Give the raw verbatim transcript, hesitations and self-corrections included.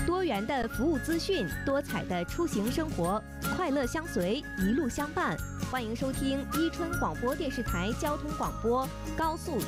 多元的服务资讯，多彩的出行生活，快乐相随，一路相伴。欢迎收听伊春广播电视台交通广播高速